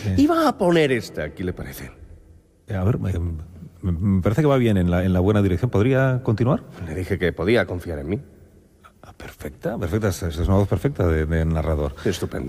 Iba a poner esta, ¿qué le parece? A ver, me parece que va bien en la buena dirección. ¿Podría continuar? Le dije que podía confiar en mí. Perfecta. Es una voz perfecta de narrador. Estupendo.